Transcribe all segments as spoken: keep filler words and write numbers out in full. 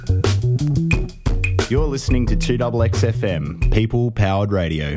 You're listening to two X X F M, People Powered Radio.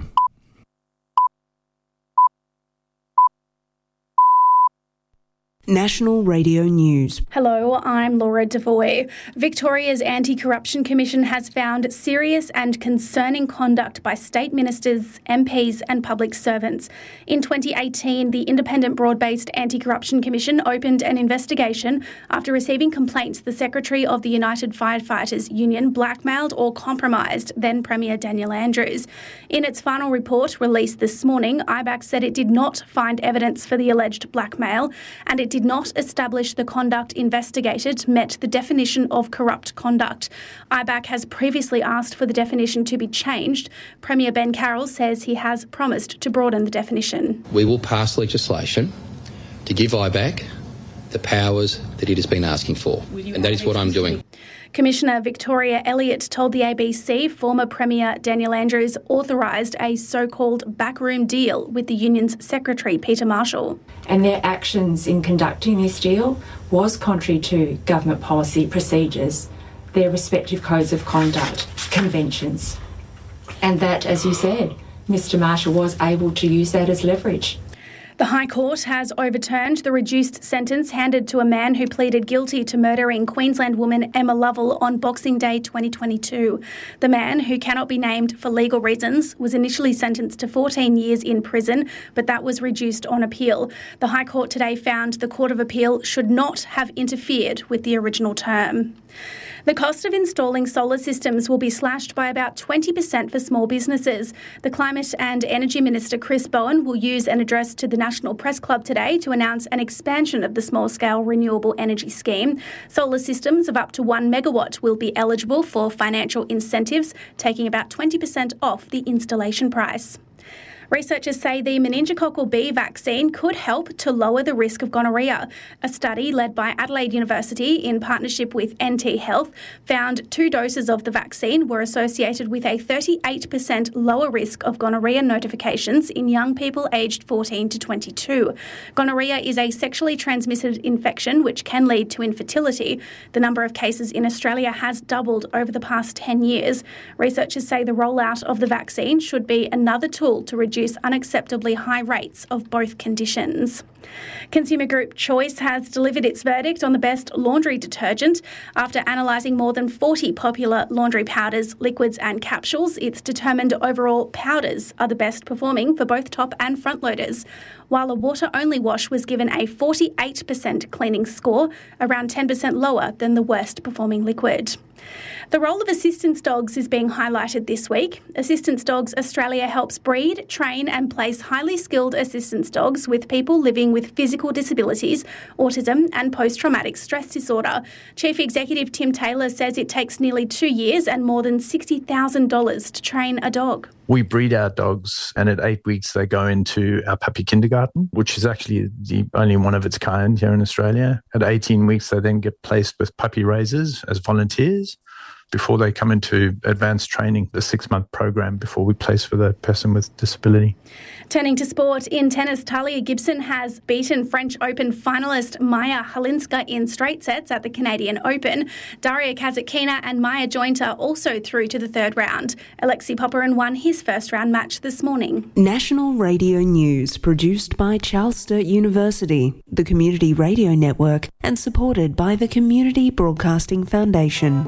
National Radio News. Hello, I'm Laura Devoy. Victoria's Anti-Corruption Commission has found serious and concerning conduct by state ministers, M Ps and public servants. In twenty eighteen, the Independent Broad-Based Anti-Corruption Commission opened an investigation after receiving complaints the Secretary of the United Firefighters Union blackmailed or compromised then Premier Daniel Andrews. In its final report released this morning, I B A C said it did not find evidence for the alleged blackmail and it did not establish the conduct investigated met the definition of corrupt conduct. I B A C has previously asked for the definition to be changed. Premier Ben Carroll says he has promised to broaden the definition. We will pass legislation to give I B A C the powers that it has been asking for, and that is what I'm doing. Commissioner Victoria Elliott told the A B C former Premier Daniel Andrews authorised a so-called backroom deal with the union's secretary, Peter Marshall. And their actions in conducting this deal was contrary to government policy procedures, their respective codes of conduct, conventions. And that, as you said, Mr Marshall was able to use that as leverage. The High Court has overturned the reduced sentence handed to a man who pleaded guilty to murdering Queensland woman Emma Lovell on Boxing Day twenty twenty-two. The man, who cannot be named for legal reasons, was initially sentenced to fourteen years in prison, but that was reduced on appeal. The High Court today found the Court of Appeal should not have interfered with the original term. The cost of installing solar systems will be slashed by about twenty percent for small businesses. The Climate and Energy Minister Chris Bowen will use an address to the National Press Club today to announce an expansion of the small-scale renewable energy scheme. Solar systems of up to one megawatt will be eligible for financial incentives, taking about twenty percent off the installation price. Researchers say the meningococcal B vaccine could help to lower the risk of gonorrhea. A study led by Adelaide University in partnership with N T Health found two doses of the vaccine were associated with a thirty-eight percent lower risk of gonorrhea notifications in young people aged fourteen to twenty-two. Gonorrhea is a sexually transmitted infection which can lead to infertility. The number of cases in Australia has doubled over the past ten years. Researchers say the rollout of the vaccine should be another tool to reduce reduce unacceptably high rates of both conditions. Consumer Group Choice has delivered its verdict on the best laundry detergent. After analysing more than forty popular laundry powders, liquids and capsules, it's determined overall powders are the best performing for both top and front loaders, while a water-only wash was given a forty-eight percent cleaning score, around ten percent lower than the worst performing liquid. The role of assistance dogs is being highlighted this week. Assistance Dogs Australia helps breed, train and place highly skilled assistance dogs with people living with physical disabilities, autism and post-traumatic stress disorder. Chief Executive Tim Taylor says it takes nearly two years and more than sixty thousand dollars to train a dog. We breed our dogs and at eight weeks they go into our puppy kindergarten, which is actually the only one of its kind here in Australia. At eighteen weeks, they then get placed with puppy raisers as volunteers before they come into advanced training, the six-month program before we place with a person with disability. Turning to sport, in tennis, Talia Gibson has beaten French Open finalist Maya Halinska in straight sets at the Canadian Open. Daria Kasatkina and Maya Jointer also through to the third round. Alexei Popyrin won his first round match this morning. National Radio News, produced by Charles Sturt University, the Community Radio Network, and supported by the Community Broadcasting Foundation.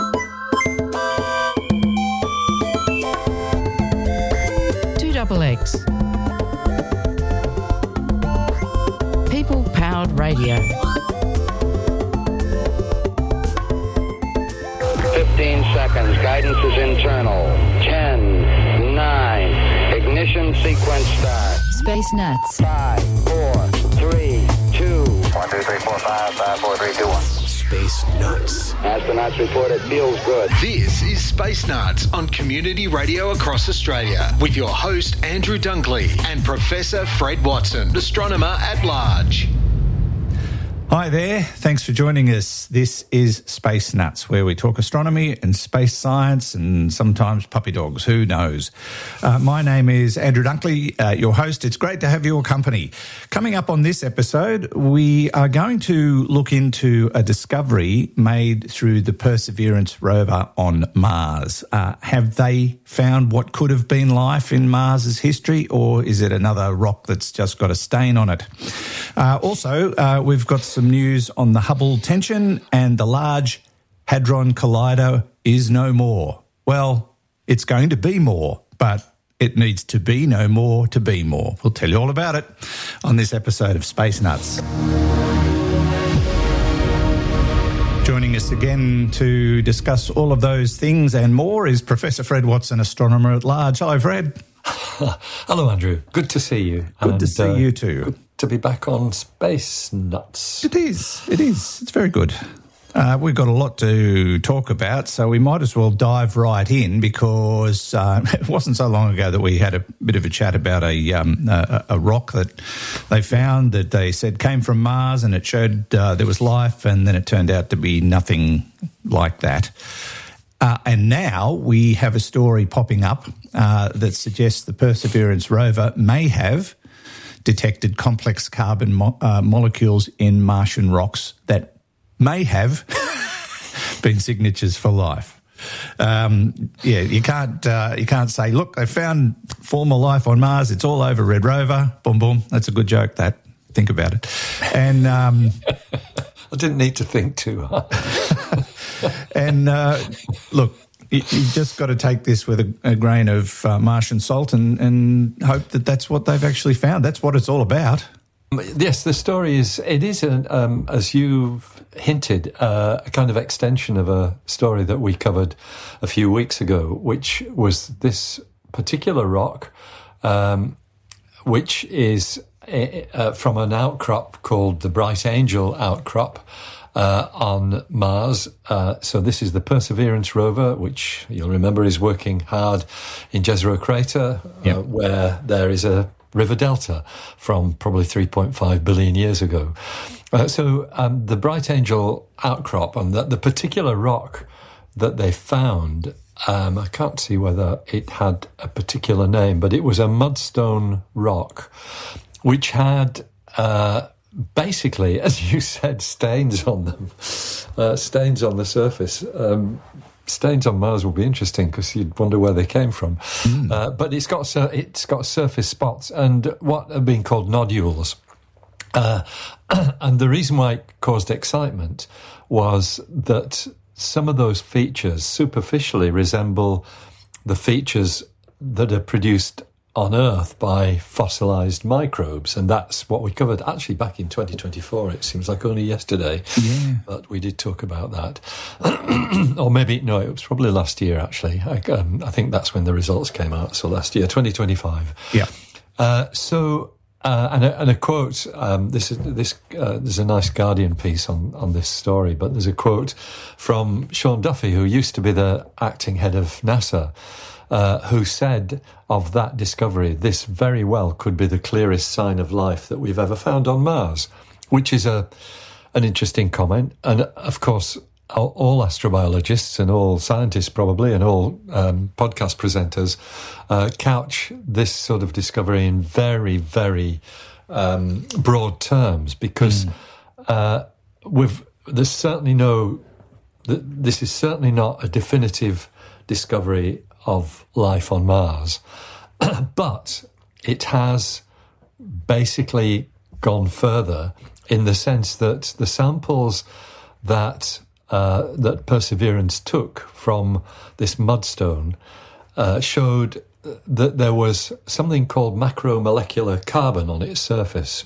two X X. People Powered Radio. fifteen seconds. Guidance is internal. ten, nine. Ignition sequence start. Space Nuts. five, four, three, two. one, two, three, four, five, five, four, three, two, one. Space Nuts. Astronauts report it feels good. This is Space Nuts on Community Radio across Australia with your host Andrew Dunkley and Professor Fred Watson, astronomer at large. Hi there, thanks for joining us. This is Space Nuts, where we talk astronomy and space science and sometimes puppy dogs, who knows. Uh, my name is Andrew Dunkley, uh, your host. It's great to have your company. Coming up on this episode, we are going to look into a discovery made through the Perseverance rover on Mars. Uh, have they found what could have been life in Mars's history, or is it another rock that's just got a stain on it? Uh, also, uh, we've got some news on the Hubble tension, and the Large Hadron Collider is no more. Well, it's going to be more, but it needs to be no more to be more. We'll tell you all about it on this episode of Space Nuts. Joining us again to discuss all of those things and more is Professor Fred Watson, astronomer at large. Hello, Fred. Hello, Andrew. Good to see you. Good and, to see uh, you too. Good to be back on Space Nuts. It is. It is. It's very good. Uh, we've got a lot to talk about, so we might as well dive right in because uh, it wasn't so long ago that we had a bit of a chat about a, um, a, a rock that they found that they said came from Mars, and it showed uh, there was life, and then it turned out to be nothing like that. Uh, and now we have a story popping up uh, that suggests the Perseverance rover may have detected complex carbon mo- uh, molecules in Martian rocks that may have been signatures for life. Um, yeah, you can't uh, you can't say, look, they found former life on Mars. It's all over Red Rover. Boom, boom. That's a good joke. That think about it. And um, I didn't need to think too hard. and uh, look. You, you just got to take this with a, a grain of uh, Martian salt and, and hope that that's what they've actually found. That's what it's all about. Yes, the story is, it is, an, um, as you've hinted, uh, a kind of extension of a story that we covered a few weeks ago, which was this particular rock, um, which is uh, from an outcrop called the Bright Angel outcrop. Uh, on Mars. Uh, so this is the Perseverance rover, which you'll remember is working hard in Jezero Crater, yep. uh, where there is a river delta from probably three point five billion years ago. Uh, so um, the Bright Angel outcrop, and the, the particular rock that they found, um, I can't see whether it had a particular name, but it was a mudstone rock, which had... Uh, Basically, as you said, stains on them, uh, stains on the surface. Um, stains on Mars will be interesting because you'd wonder where they came from. Mm. Uh, but it's got it's got surface spots and what have been called nodules. Uh, and the reason why it caused excitement was that some of those features superficially resemble the features that are produced on Earth by fossilised microbes, and that's what we covered actually back in twenty twenty-four. It seems like only yesterday, yeah. but we did talk about that. Or maybe, no, it was probably last year actually. I, um, I think that's when the results came out, so last year, twenty twenty-five. Yeah. Uh, so, uh, and, a, and a quote, um, this is this. Uh, there's a nice Guardian piece on, on this story, but there's a quote from Sean Duffy, who used to be the acting head of NASA, Uh, who said of that discovery, this very well could be the clearest sign of life that we've ever found on Mars, which is a an interesting comment. And, of course, all, all astrobiologists and all scientists probably and all um, podcast presenters uh, couch this sort of discovery in very, very um, broad terms because mm. uh, we've there's certainly no... This is certainly not a definitive discovery of life on Mars, but it has basically gone further in the sense that the samples that uh, that Perseverance took from this mudstone uh, showed that there was something called macromolecular carbon on its surface,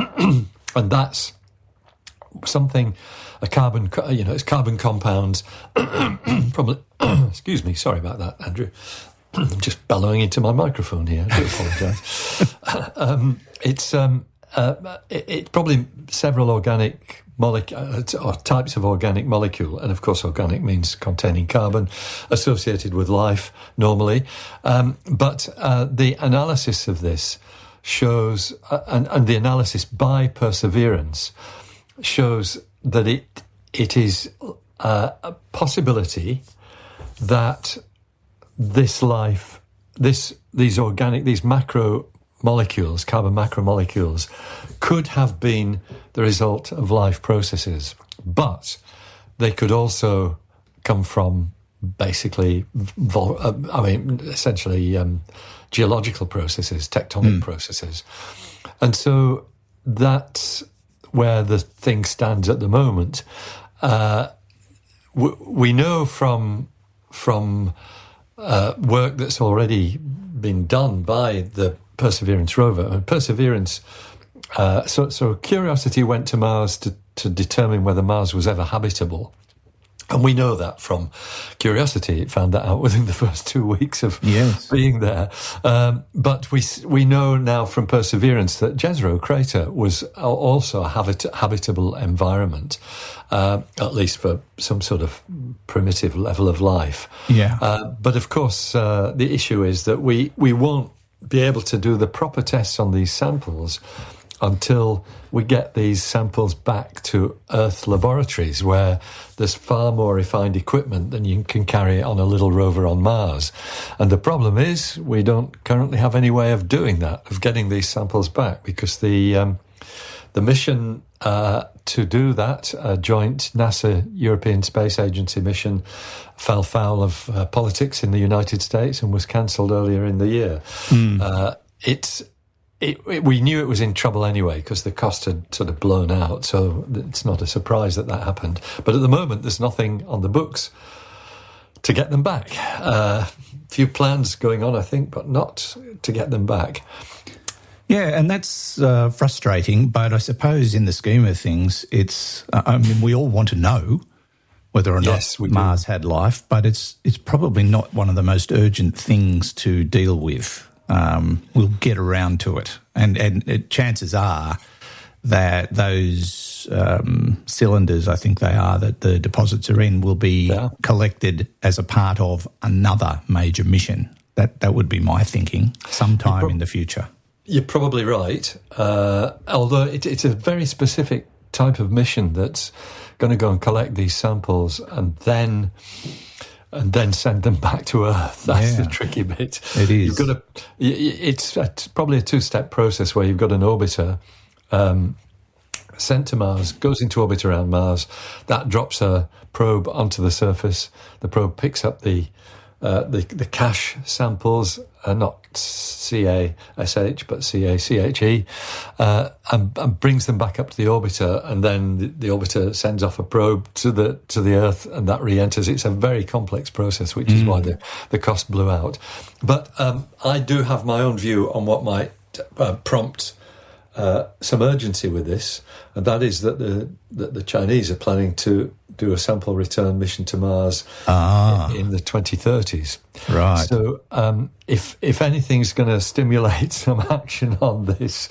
and that's something, a carbon, you know, it's carbon compounds, probably, excuse me, sorry about that, Andrew. I'm just bellowing into my microphone here, I do apologise. um, it's um, uh, it, it's probably several organic molecules, or types of organic molecule, and of course organic means containing carbon, associated with life normally. Um, but uh, the analysis of this shows, uh, and, and the analysis by Perseverance, shows that it it is uh, a possibility that this life, this these organic, these macro molecules, carbon macromolecules, could have been the result of life processes, but they could also come from basically, vol- uh, I mean, essentially um, geological processes, tectonic mm. processes. And so that's where the thing stands at the moment. Uh, w- we know from from uh, work that's already been done by the Perseverance rover. And Perseverance, uh, so, so Curiosity went to Mars to, to determine whether Mars was ever habitable. And we know that from Curiosity. It found that out within the first two weeks of yes. being there. Um, but we we know now from Perseverance that Jezero Crater was also a habit- habitable environment, uh, at least for some sort of primitive level of life. Yeah. Uh, but of course, uh, the issue is that we, we won't be able to do the proper tests on these samples until we get these samples back to Earth laboratories, where there's far more refined equipment than you can carry on a little rover on Mars. And the problem is we don't currently have any way of doing that, of getting these samples back, because the um, the mission uh, to do that, a joint NASA European Space Agency mission, fell foul of uh, politics in the United States and was cancelled earlier in the year. Mm. Uh, it's It, it, we knew it was in trouble anyway because the cost had sort of blown out, so it's not a surprise that that happened. But at the moment, there's nothing on the books to get them back. A uh, few plans going on, I think, but not to get them back. Yeah, and that's uh, frustrating, but I suppose in the scheme of things, it's, uh, I mean, we all want to know whether or not yes, we Mars do. had life, but it's it's probably not one of the most urgent things to deal with. Um, we'll get around to it. And, and it, chances are that those um, cylinders, I think they are, that the deposits are in, will be yeah. collected as a part of another major mission. That that would be my thinking, sometime pro- in the future. You're probably right, uh, although it, it's a very specific type of mission that's going to go and collect these samples and then... and then send them back to Earth. That's yeah. the tricky bit. It is. You've got to, it's a, probably a two-step process where you've got an orbiter um, sent to Mars, goes into orbit around Mars. That drops a probe onto the surface. The probe picks up the uh, the, the cache samples, uh, not C A S H, but C A C H E, uh, and, and brings them back up to the orbiter, and then the, the orbiter sends off a probe to the to the Earth, and that re-enters. It's a very complex process, which mm. is why the, the cost blew out. But um, I do have my own view on what might uh, prompt uh, some urgency with this, and that is that the that the Chinese are planning to do a sample return mission to Mars ah. in, in the twenty thirties. Right. So um, if if anything's going to stimulate some action on this,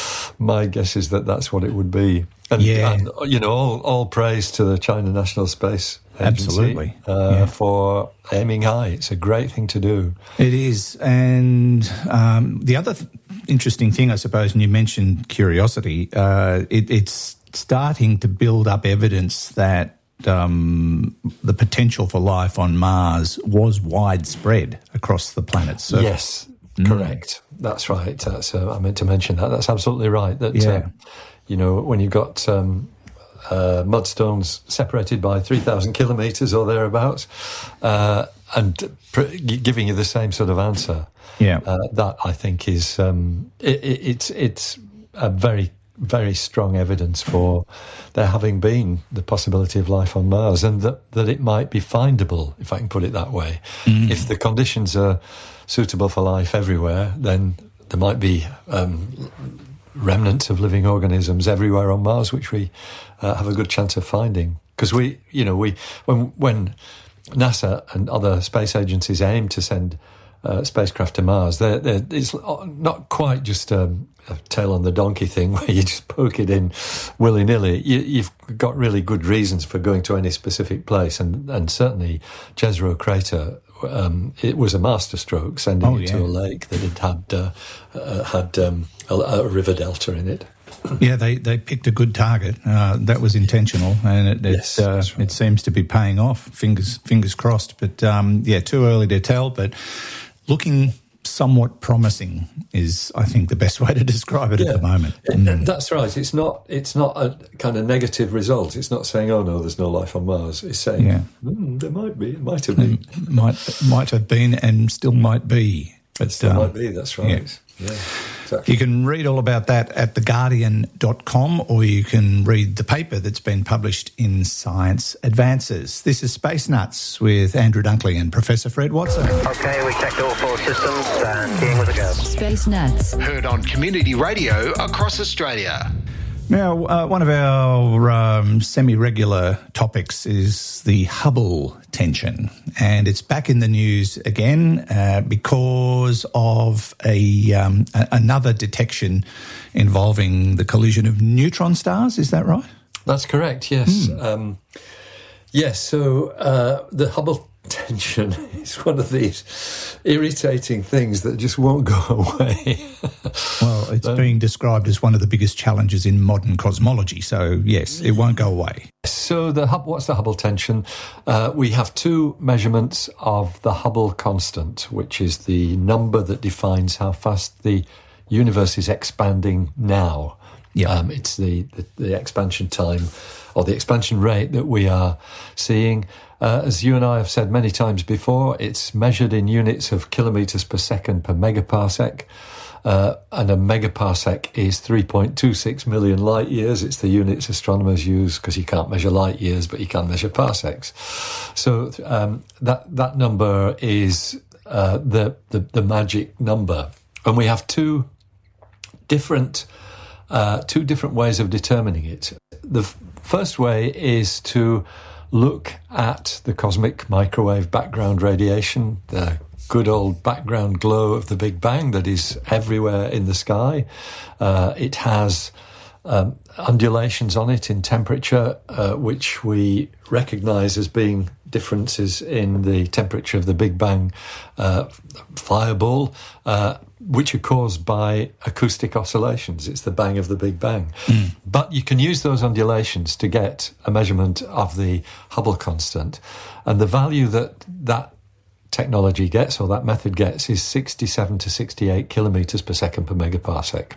my guess is that that's what it would be. And, yeah. and you know, all, all praise to the China National Space Agency. Absolutely. Uh, yeah. for aiming high. It's a great thing to do. It is. And um, the other th- interesting thing, I suppose, and you mentioned Curiosity, uh, it, it's starting to build up evidence that Um, the potential for life on Mars was widespread across the planet's surface. Yes, mm. correct. That's right. That's, uh, I meant to mention that. That's absolutely right. That yeah. uh, you know, when you've got um, uh, mudstones separated by three thousand kilometres or thereabouts, uh, and pr- giving you the same sort of answer, yeah, uh, that I think is um, it, it, it's it's a very very strong evidence for there having been the possibility of life on Mars, and that, that it might be findable, if I can put it that way. Mm. If the conditions are suitable for life everywhere, then there might be um, remnants of living organisms everywhere on Mars, which we uh, have a good chance of finding. Because we, you know, we when when NASA and other space agencies aim to send Uh, spacecraft to Mars, they're, they're, it's not quite just um, a tail on the donkey thing where you just poke it in willy-nilly. You, you've got really good reasons for going to any specific place, and, and certainly Jezero Crater, um, it was a masterstroke sending oh, it yeah. to a lake that had had, uh, uh, had um, a, a river delta in it. Yeah, they, they picked a good target. Uh, that was intentional, and it it, Yes, uh, that's right. it seems to be paying off. Fingers fingers crossed. But um, yeah, too early to tell. But looking somewhat promising is, I think, the best way to describe it Yeah. at the moment. It- Mm. That's right. It's not. It's not a kind of negative result. It's not saying, "Oh no, there's no life on Mars." It's saying, Yeah. mm, "There might be. It might have been. might might have been and still might be. But Still um, might be." That's right. yeah. Yeah. Exactly. You can read all about that at the guardian dot com, or you can read the paper that's been published in Science Advances. This is Space Nuts with Andrew Dunkley and Professor Fred Watson. Okay, we checked all four systems and team with a go. Space Nuts. Heard on Community Radio across Australia. Now, uh, one of our um, semi-regular topics is the Hubble tension, and it's back in the news again uh, because of a, um, a another detection involving the collision of neutron stars. Is that right? That's correct. Yes. Hmm. Um, yes. So uh, the Hubble tension is one of these irritating things that just won't go away. Well, it's being described as one of the biggest challenges in modern cosmology. So, yes, it won't go away. So the Hub- what's the Hubble tension? Uh, we have two measurements of the Hubble constant, which is the number that defines how fast the universe is expanding now. Yeah. Um, it's the, the, the expansion time or the expansion rate that we are seeing. Uh, as you and I have said many times before, it's measured in units of kilometres per second per megaparsec. Uh, and a megaparsec is three point two six million light years. It's the units astronomers use because you can't measure light years, but you can measure parsecs. So um, that that number is uh, the, the the magic number, and we have two different uh, two different ways of determining it. The f- first way is to look at the cosmic microwave background radiation, the good old background glow of the Big Bang that is everywhere in the sky. Uh, it has um, undulations on it in temperature, uh, which we recognise as being differences in the temperature of the Big Bang uh, fireball, uh, which are caused by acoustic oscillations. It's the bang of the Big Bang. Mm. But you can use those undulations to get a measurement of the Hubble constant. And the value that that technology gets, or that method gets, is sixty-seven to sixty-eight kilometres per second per megaparsec.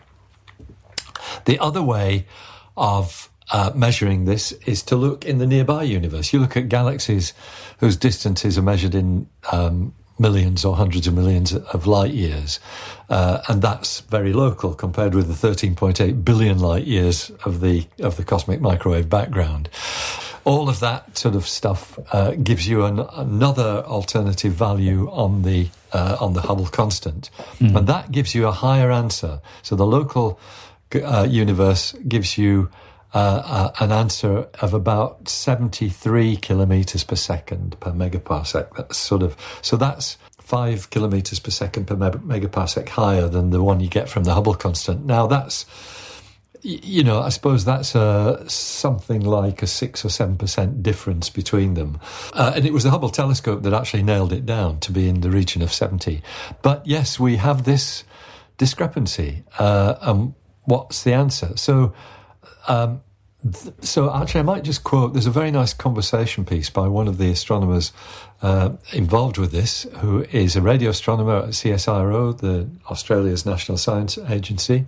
The other way of uh, measuring this is to look in the nearby universe. You look at galaxies whose distances are measured in um, millions or hundreds of millions of light years, uh, and that's very local compared with the thirteen point eight billion light years of the of the cosmic microwave background. All of that sort of stuff uh, gives you an, another alternative value on the uh, on the Hubble constant, mm. and that gives you a higher answer. So the local uh, universe gives you uh, uh, an answer of about seventy-three kilometres per second per megaparsec. That's sort of so that's five kilometres per second per me- megaparsec higher than the one you get from the Hubble constant. Now that's, you know, I suppose that's a, something like a six or seven percent difference between them. Uh, and it was the Hubble telescope that actually nailed it down to be in the region of seventy. But yes, we have this discrepancy. Uh, and what's the answer? So, um, th- so actually I might just quote, there's a very nice conversation piece by one of the astronomers uh, involved with this, who is a radio astronomer at C S I R O, the Australia's National Science Agency.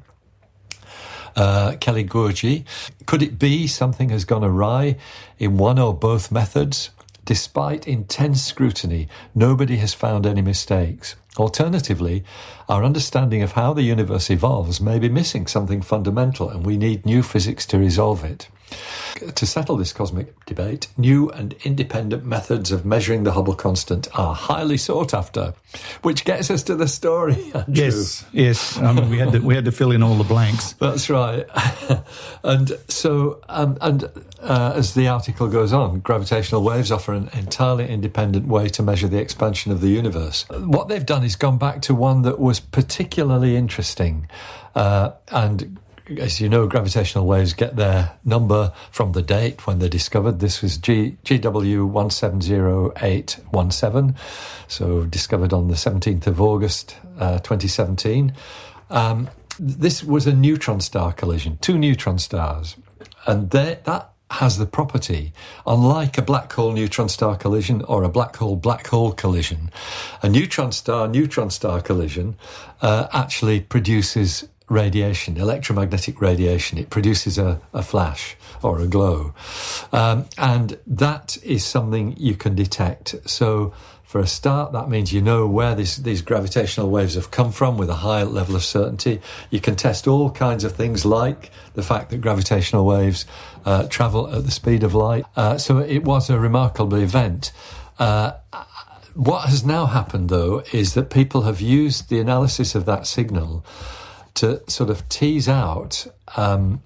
Uh, Kelly Gourji. Could it be something has gone awry in one or both methods? Despite intense scrutiny, nobody has found any mistakes. Alternatively, our understanding of how the universe evolves may be missing something fundamental, and we need new physics to resolve it. To settle this cosmic debate, new and independent methods of measuring the Hubble constant are highly sought after, which gets us to the story, Andrew. Yes, yes. Um, we had to, we had to fill in all the blanks. That's right. And so, um, and uh, as the article goes on, gravitational waves offer an entirely independent way to measure the expansion of the universe. What they've done is gone back to one that was particularly interesting, uh, and as you know, gravitational waves get their number from the date when they're discovered. This was G, G W one seven zero eight one seven, so discovered on the seventeenth of August, uh, twenty seventeen. Um, this was a neutron star collision, two neutron stars, and they, that has the property, unlike a black hole neutron star collision or a black hole black hole collision, a neutron star neutron star collision uh, actually produces radiation, electromagnetic radiation. It produces a, a flash or a glow, um, and that is something you can detect. So for a start, that means you know where this, these gravitational waves have come from with a high level of certainty. You can test all kinds of things like the fact that gravitational waves uh, travel at the speed of light. Uh, so it was a remarkable event. Uh, what has now happened, though, is that people have used the analysis of that signal to sort of tease out um,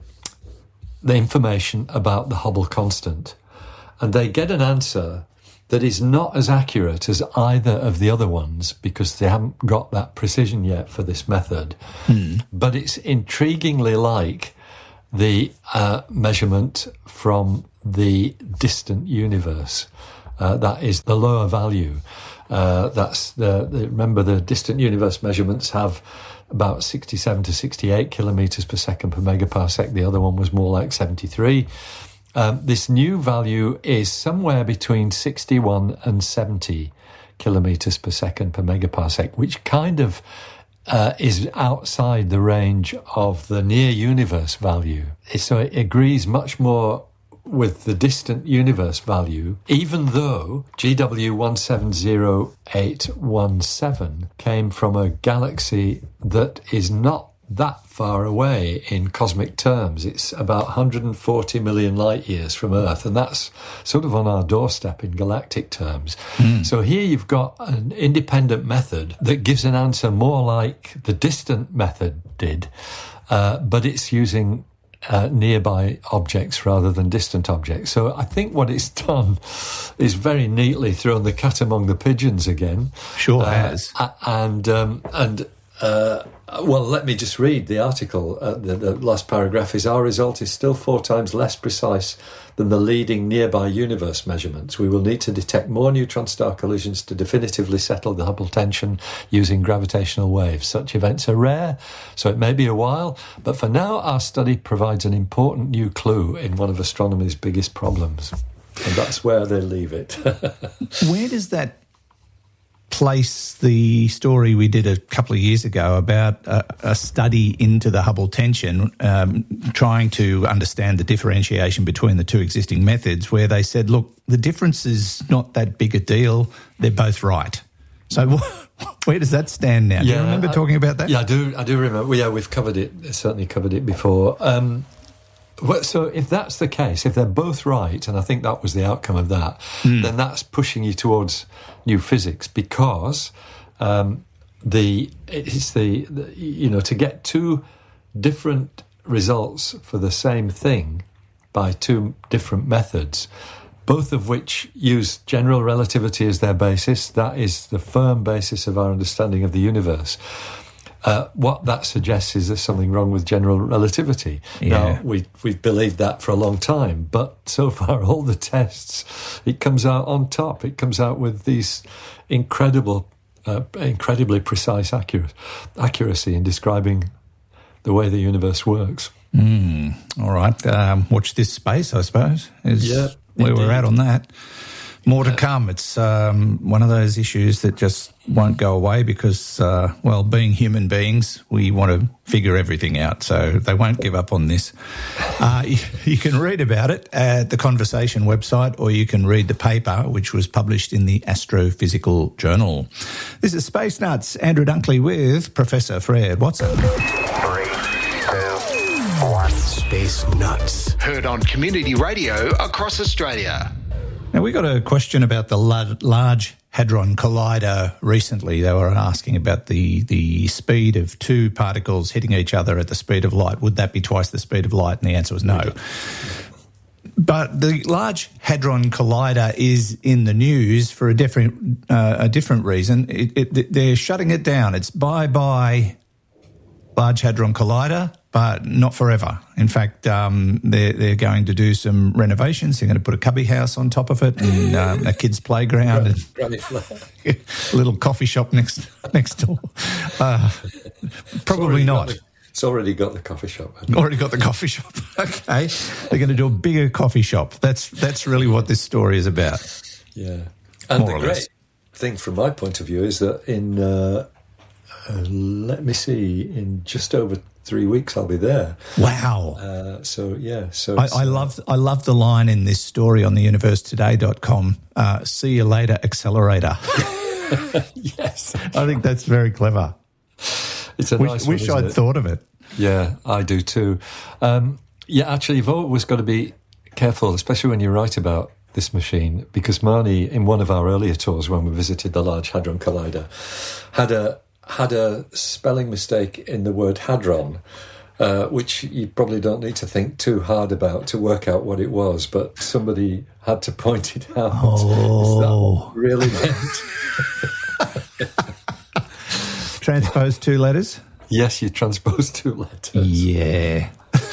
the information about the Hubble constant. And they get an answer that is not as accurate as either of the other ones because they haven't got that precision yet for this method. Hmm. But it's intriguingly like the uh, measurement from the distant universe. Uh, that is the lower value. Uh, that's the, the remember the distant universe measurements have about sixty-seven to sixty-eight kilometres per second per megaparsec. The other one was more like seventy-three. Um, this new value is somewhere between sixty-one and seventy kilometres per second per megaparsec, which kind of uh, is outside the range of the near universe value. So it agrees much more with the distant universe value, even though G W one seven zero eight one seven came from a galaxy that is not that far away in cosmic terms. It's about one hundred forty million light years from Earth, and that's sort of on our doorstep in galactic terms. Mm. So here you've got an independent method that gives an answer more like the distant method did, uh, but it's using uh, nearby objects rather than distant objects. So I think what it's done is very neatly thrown the cat among the pigeons again. Sure uh, has. And, um, and, uh, well, let me just read the article. Uh, the, the last paragraph is, our result is still four times less precise than the leading nearby universe measurements. We will need to detect more neutron star collisions to definitively settle the Hubble tension using gravitational waves. Such events are rare, so it may be a while, but for now our study provides an important new clue in one of astronomy's biggest problems. And that's where they leave it. Where does that place the story we did a couple of years ago about a, a study into the Hubble tension, um, trying to understand the differentiation between the two existing methods, where they said, look, the difference is not that big a deal, they're both right. So where does that stand now? Do yeah, you remember I, talking about that? Yeah, I do, I do remember. Well, yeah, we've covered it, certainly covered it before. Um, well, so if that's the case, if they're both right, and I think that was the outcome of that, mm. then that's pushing you towards new physics, because um, the it's the, the you know to get two different results for the same thing by two different methods, both of which use general relativity as their basis. That is the firm basis of our understanding of the universe. Uh, what that suggests is there's something wrong with general relativity. Yeah. Now, we, we've believed that for a long time, but so far, all the tests, it comes out on top. It comes out with these incredible, uh, incredibly precise accurate, accuracy in describing the way the universe works. Mm, all right. Um, watch this space, I suppose, is yeah, where indeed. we're at on that. More to come. It's um, one of those issues that just won't go away because, uh, well, being human beings, we want to figure everything out. So they won't give up on this. Uh, you, you can read about it at the Conversation website, or you can read the paper, which was published in the Astrophysical Journal. This is Space Nuts. Andrew Dunkley with Professor Fred Watson. Three, two, one. Space Nuts. Heard on Community Radio across Australia. Now, we got a question about the Large Hadron Collider recently. They were asking about the, the speed of two particles hitting each other at the speed of light. Would that be twice the speed of light? And the answer was no. But the Large Hadron Collider is in the news for a different, uh, a different reason. It, it, they're shutting it down. It's bye-bye Large Hadron Collider, but not forever. In fact, um, they're, they're going to do some renovations. They're going to put a cubby house on top of it and um, a kid's playground and a little coffee shop next next door. Uh, probably not. It's already got the coffee shop. Already got the coffee shop. Okay. They're going to do a bigger coffee shop. That's that's really what this story is about. Yeah. And More the or great less. thing from my point of view is that in, uh, uh, let me see, in just over three weeks I'll be there. Wow. Uh, so, yeah. So I, I love I love the line in this story on the universe today dot com, uh, see you later, accelerator. Yes. I think that's very clever. It's a wish nice wish one, I'd isn't it? thought of it. Yeah, I do too. Um, yeah, actually, you've always got to be careful, especially when you write about this machine, because Marnie, in one of our earlier tours when we visited the Large Hadron Collider, had a had a spelling mistake in the word hadron, uh, which you probably don't need to think too hard about to work out what it was, but somebody had to point it out. Oh. Is that what really meant? Transpose two letters? Yes, you transpose two letters. Yeah.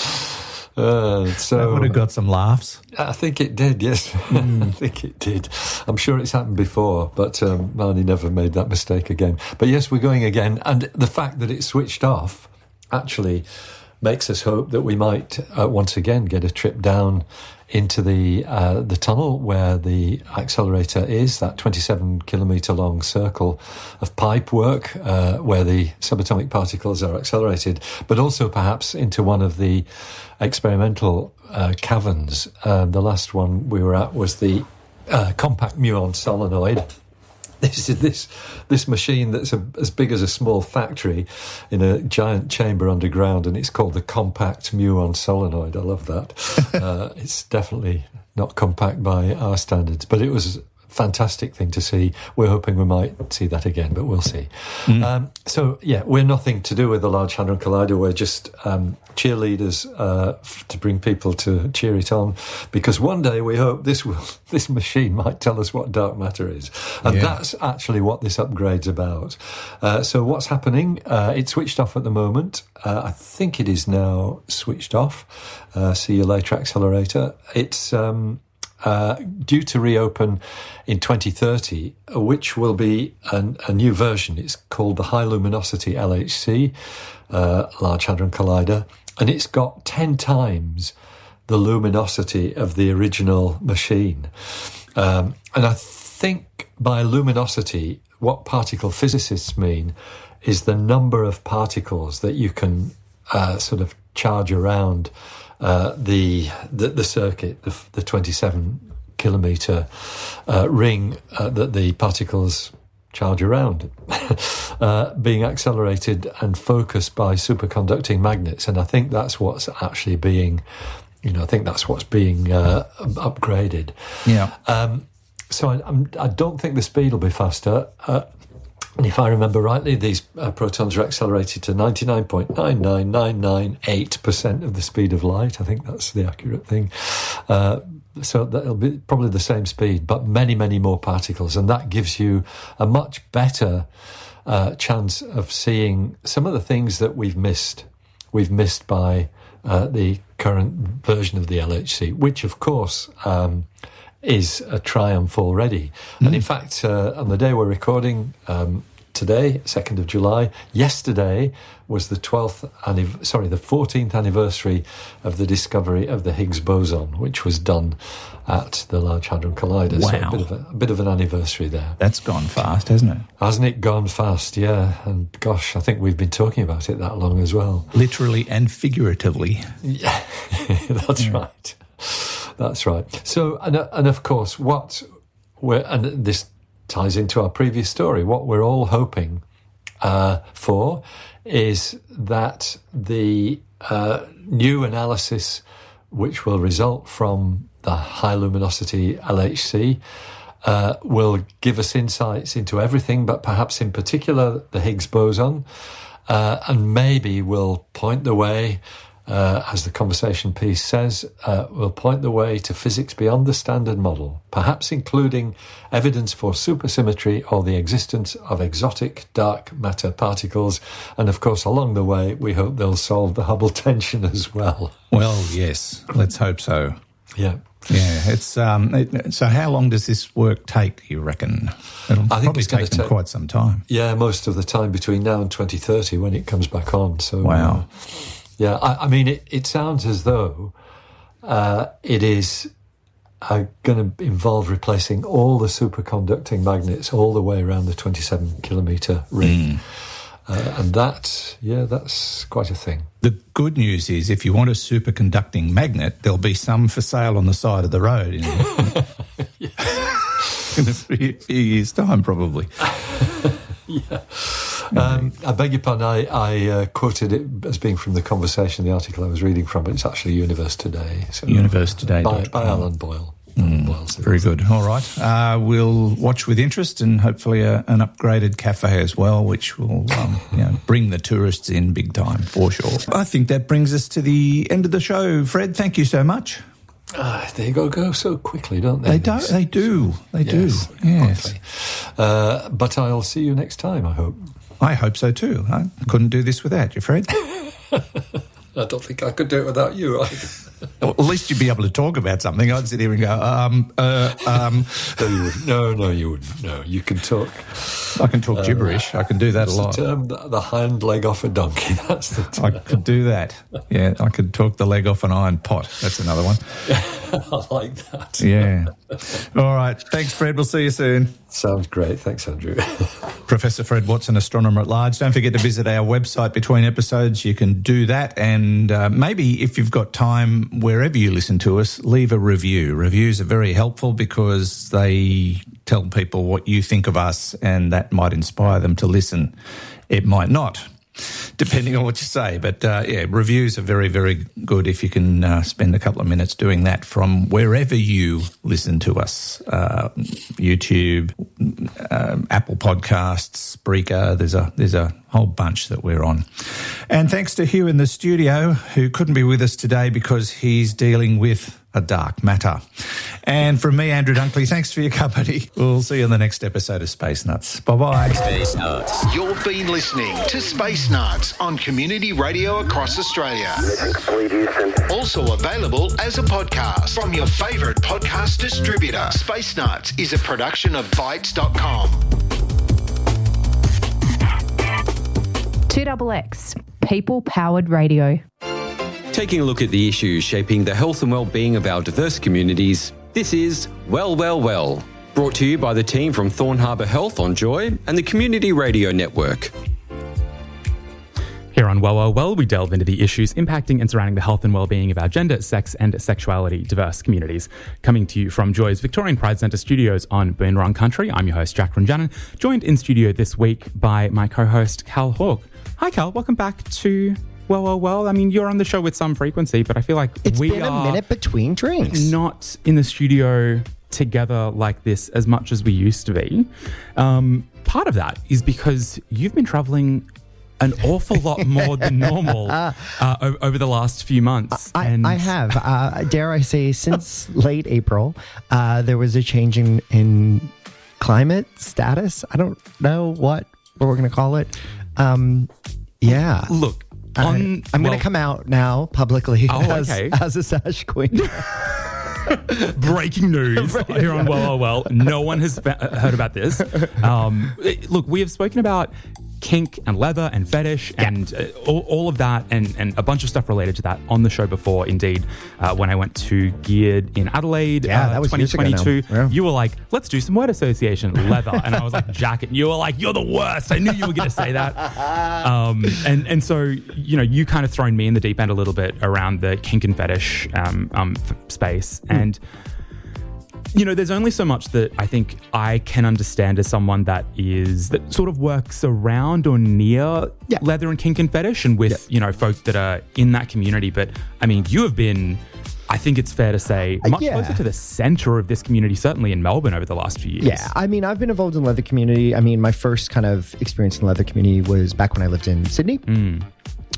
Uh, so That would have got some laughs. I think it did, yes. Mm. I think it did. I'm sure it's happened before, but um, Marnie never made that mistake again. But yes, we're going again. And the fact that it's switched off actually makes us hope that we might uh, once again get a trip down into the uh, the tunnel where the accelerator is, that twenty-seven kilometre long circle of pipe work uh, where the subatomic particles are accelerated, but also perhaps into one of the experimental uh, caverns. Uh, the last one we were at was the uh, compact muon solenoid. This is this this machine that's a, as big as a small factory in a giant chamber underground, and it's called the compact muon solenoid. I love that. uh, it's definitely not compact by our standards, but it was a fantastic thing to see. We're hoping we might see that again, but we'll see. Mm. Um, so, yeah, we're nothing to do with the Large Hadron Collider. We're just um, cheerleaders uh, f- to bring people to cheer it on, because one day we hope this will, this machine might tell us what dark matter is. And yeah. that's actually what this upgrade's about. Uh, so what's happening? Uh, it's switched off at the moment. Uh, I think it is now switched off. Uh, see you later, accelerator. It's... Um, Uh, due to reopen in twenty thirty, which will be an, a new version. It's called the High Luminosity L H C, uh, Large Hadron Collider, and it's got ten times the luminosity of the original machine. Um, and I think by luminosity, what particle physicists mean is the number of particles that you can uh, sort of charge around Uh, the, the the circuit, the, the twenty-seven kilometre uh, ring uh, that the particles charge around, uh, being accelerated and focused by superconducting magnets. And I think that's what's actually being, you know, I think that's what's being uh, upgraded. Yeah. Um, so I, I'm, I don't think the speed will be faster. Uh, And if I remember rightly, these uh, protons are accelerated to ninety-nine point nine nine nine nine eight percent of the speed of light. I think that's the accurate thing. Uh, so that'll be probably the same speed, but many, many more particles. And that gives you a much better uh, chance of seeing some of the things that we've missed. We've missed by uh, the current version of the L H C, which, of course... Um, is a triumph already. Mm. And in fact, uh, on the day we're recording um, today, second of July, yesterday was the twelfth, anniv- sorry, the fourteenth anniversary of the discovery of the Higgs boson, which was done at the Large Hadron Collider. Wow. So a bit of a, a bit of an anniversary there. That's gone fast, hasn't it? Hasn't it gone fast, yeah. And gosh, I think we've been talking about it that long as well. Literally and figuratively. Yeah, that's yeah. right. That's right. So, and, and of course, what we're, and this ties into our previous story, what we're all hoping uh, for is that the uh, new analysis, which will result from the high luminosity L H C, uh, will give us insights into everything, but perhaps in particular the Higgs boson, uh, and maybe will point the way, Uh, as the conversation piece says, uh, will point the way to physics beyond the standard model, perhaps including evidence for supersymmetry or the existence of exotic dark matter particles. And of course, along the way, we hope they'll solve the Hubble tension as well. Well, yes, let's hope so. Yeah. Yeah, it's um. It, so, how long does this work take? You reckon? It'll I think probably it's going take to them take quite some time. Yeah, most of the time between now and twenty thirty when it comes back on. So, wow. Uh, yeah, I, I mean, it, it sounds as though uh, it is uh, going to involve replacing all the superconducting magnets all the way around the twenty-seven kilometre ring. Mm. Uh, and that, yeah, that's quite a thing. The good news is if you want a superconducting magnet, there'll be some for sale on the side of the road in, in, in a few, few years' time, probably. yeah. Um, I beg your pardon, I, I uh, quoted it as being from the conversation, the article I was reading from, but it's actually Universe Today. So, Universe Today. By, by Alan Boyle. Mm, very good. All right. Uh, we'll watch with interest and hopefully a, an upgraded cafe as well, which will um, you know, bring the tourists in big time for sure. I think that brings us to the end of the show. Fred, thank you so much. Uh, they go go so quickly, don't they? They do. They do. They yes, do. Yes. Uh, but I'll see you next time, I hope. I hope so too. I couldn't do this without you, Fred. I don't think I could do it without you. Well, at least you'd be able to talk about something. I'd sit here and go, um, uh, um. No, you wouldn't. No, no, you wouldn't. No, you can talk. I can talk gibberish. Uh, I can do that a lot. The term, the, the hind leg off a donkey. That's the term. I could do that. Yeah, I could talk the leg off an iron pot. That's another one. I like that. Yeah. All right. Thanks, Fred. We'll see you soon. Sounds great. Thanks, Andrew. Professor Fred Watson, astronomer at large. Don't forget to visit our website between episodes. You can do that. And uh, maybe if you've got time, wherever you listen to us, leave a review. Reviews are very helpful because they tell people what you think of us and that might inspire them to listen. It might not, depending on what you say. But, uh, yeah, reviews are very, very good if you can uh, spend a couple of minutes doing that from wherever you listen to us. Uh, YouTube, uh, Apple Podcasts, Spreaker. There's a, there's a whole bunch that we're on. And thanks to Hugh in the studio, who couldn't be with us today because he's dealing with a dark matter. And from me, Andrew Dunkley, thanks for your company. We'll see you on the next episode of Space Nuts. Bye-bye. Space Nuts. You've been listening to Space Nuts on Community Radio across Australia. Also available as a podcast from your favourite podcast distributor. Space Nuts is a production of Bytes dot com. two X X, people-powered radio. Taking a look at the issues shaping the health and well-being of our diverse communities, this is Well, Well, Well, brought to you by the team from Thorn Harbour Health on Joy and the Community Radio Network. Here on Well, Well, Well, we delve into the issues impacting and surrounding the health and well-being of our gender, sex and sexuality diverse communities. Coming to you from Joy's Victorian Pride Centre studios on Boon Wurrung Country, I'm your host, Jack Runjanan, joined in studio this week by my co-host, Cal Hawke. Hi, Cal. Welcome back to Well, Well, Well. I mean, you're on the show with some frequency, but I feel like it's we been are a minute between drinks. Not in the studio together like this as much as we used to be. Um, part of that is because you've been travelling an awful lot more than normal uh, o- over the last few months. I, and I have. Uh, dare I say, since late April, uh, there was a change in, in climate status. I don't know what, what we're going to call it. Um, yeah. Look, on, I, I'm well, going to come out now publicly oh, as, okay. as a Sash Queen. Breaking news here on Well, Well, Well. No one has fa- heard about this. Um, look, we have spoken about kink and leather and fetish yeah. and uh, all, all of that and, and a bunch of stuff related to that on the show before. Indeed, uh, when I went to Geared in Adelaide, yeah, uh, that was twenty twenty-two, yeah. you were like, let's do some word association, leather. And I was like, jacket. And you were like, you're the worst. I knew you were going to say that. Um, and, and so, you know, you kind of thrown me in the deep end a little bit around the kink and fetish um, um, f- space. Mm. And you know, there's only so much that I think I can understand as someone that is, that sort of works around or near yeah. leather and kink and fetish and with, yeah. you know, folk that are in that community. But I mean, you have been, I think it's fair to say, much yeah. closer to the centre of this community, certainly in Melbourne over the last few years. Yeah, I mean, I've been involved in the leather community. I mean, my first kind of experience in the leather community was back when I lived in Sydney. Mm.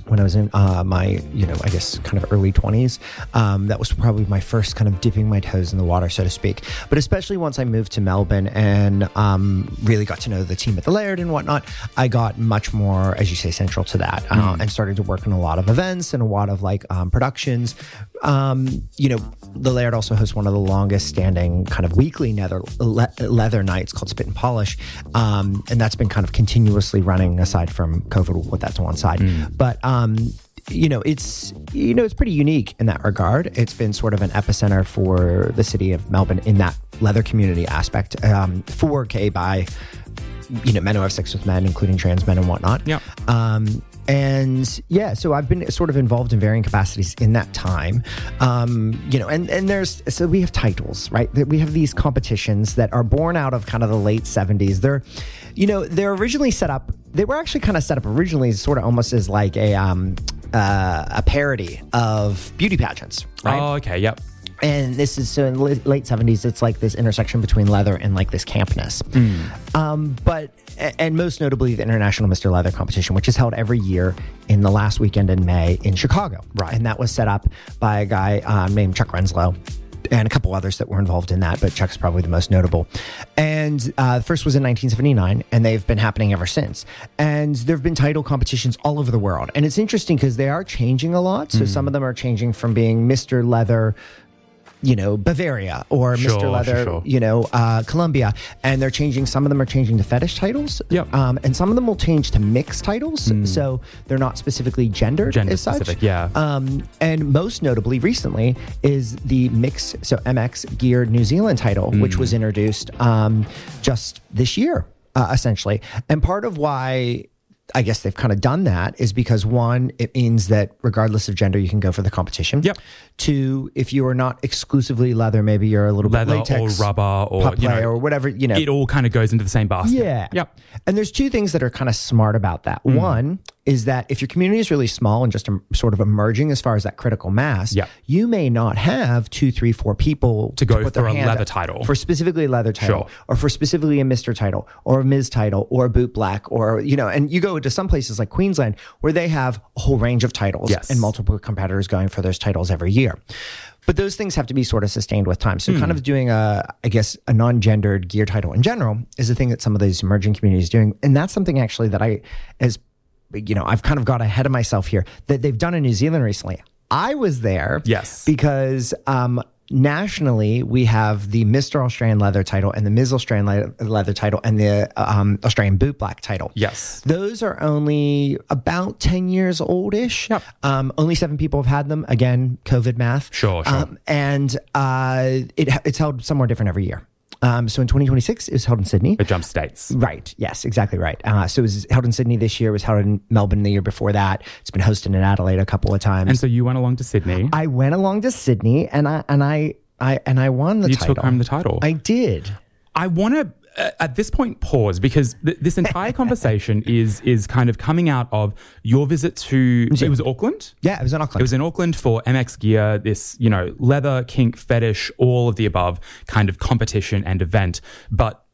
when I was in uh, my, you know, I guess kind of early twenties. Um, that was probably my first kind of dipping my toes in the water, so to speak. But especially once I moved to Melbourne and um, really got to know the team at the Laird and whatnot, I got much more, as you say, central to that uh, mm. and started to work on a lot of events and a lot of like um, productions. Um, you know, the Laird also hosts one of the longest standing kind of weekly leather, le- leather nights called Spit and Polish. Um, and that's been kind of continuously running aside from COVID. We'll put that to one side. Mm. But, um, you know, it's, you know, it's pretty unique in that regard. It's been sort of an epicenter for the city of Melbourne in that leather community aspect, um, for gay, bi, you know, men who have sex with men, including trans men and whatnot. Yeah. Um, And yeah, so I've been sort of involved in varying capacities in that time. Um, you know, and, and there's, so we have titles, right? We have these competitions that are born out of kind of the late seventies. They're, you know, they're originally set up, they were actually kind of set up originally sort of almost as like a, um, uh, a parody of beauty pageants, right? Oh, okay. Yep. And this is so in the late seventies, it's like this intersection between leather and like this campness. Mm. Um, but, and most notably the International Mister Leather competition, which is held every year in the last weekend in May in Chicago. Right. And that was set up by a guy um, named Chuck Renslow and a couple others that were involved in that, but Chuck's probably the most notable. And uh, the first was in nineteen seventy-nine, and they've been happening ever since. And there have been title competitions all over the world. And it's interesting because they are changing a lot. So mm. some of them are changing from being Mister Leather, you know, Bavaria or sure, Mister Leather, sure, sure. you know, uh, Columbia. And they're changing, some of them are changing to fetish titles. Yep. Um, and some of them will change to mixed titles. Mm. So they're not specifically gendered Gender as such. specific, yeah. Um, and most notably recently is the mix, so M X Geared New Zealand title, mm. which was introduced um, just this year, uh, essentially. And part of why I guess they've kind of done that is because, one, it means that regardless of gender, you can go for the competition. Yep. Two, if you are not exclusively leather, maybe you're a little leather bit latex, or rubber or you know, or whatever, you know. It all kind of goes into the same basket. Yeah. Yep. And there's two things that are kind of smart about that. Mm. One is that if your community is really small and just um, sort of emerging as far as that critical mass, yep. you may not have two, three, four people to go to for a leather title. For specifically a leather title, sure. or for specifically a Mister title, or a Miz title, or a boot black, or, you know, and you go to some places like Queensland where they have a whole range of titles yes. and multiple competitors going for those titles every year. But those things have to be sort of sustained with time. So mm. kind of doing a, I guess, a non-gendered gear title in general is a thing that some of these emerging communities are doing. And that's something actually that I, as, you know, I've kind of got ahead of myself here, that they've done in New Zealand recently. I was there. Yes. Because um, nationally, we have the Mister Australian Leather title and the Miz Australian Le- Leather title and the um, Australian Boot Black title. Yes. Those are only about ten years old-ish. Yep. Um, only seven people have had them. Again, COVID math. Sure, sure. Um, and uh, it, it's held somewhere different every year. Um, so in twenty twenty-six, it was held in Sydney. It jumps states. Right. Yes, exactly right. Uh, so it was held in Sydney this year. It was held in Melbourne the year before that. It's been hosted in Adelaide a couple of times. And so you went along to Sydney. I went along to Sydney and I and I, I and I won the you title. You took home the title. I did. I want to uh, at this point pause because th- this entire conversation is is kind of coming out of your visit to it was Auckland. Yeah, it was in Auckland. It was in Auckland for M X Gear, this, you know, leather, kink, fetish, all of the above kind of competition and event. But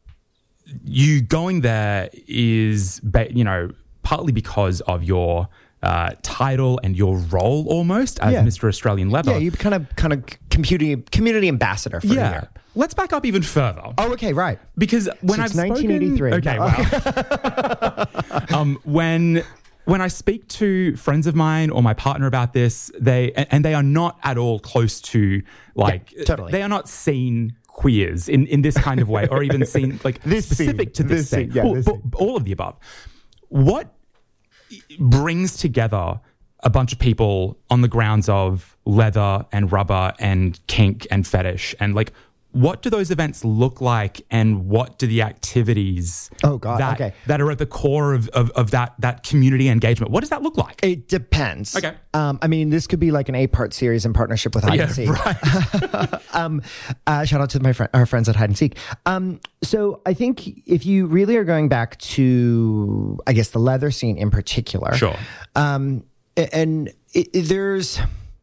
you going there is, ba- you know, partly because of your uh, title and your role almost as yeah. Mister Australian Leather. Yeah, you kind of kind of community community ambassador for yeah. a year. Let's back up even further. Oh, okay, right. Because when Since I've nineteen eighty-three. Spoken, okay, wow. um, when when I speak to friends of mine or my partner about this, they and, and they are not at all close to like yeah, totally. They are not seen queers in, in this kind of way, or even seen like this specific scene, to this, this scene. scene. Yeah, all, this but scene. all of the above. What brings together a bunch of people on the grounds of leather and rubber and kink and fetish, and like, what do those events look like, and what do the activities oh God, that, okay. that are at the core of, of, of that that community engagement, what does that look like? It depends. Okay. Um, I mean, this could be like an eight-part series in partnership with Hide yeah, and Seek. Right. um, uh, shout out to my friend, our friends at Hide and Seek. Um, so I think if you really are going back to, I guess, the leather scene in particular. Sure. Um, and it, it, there's...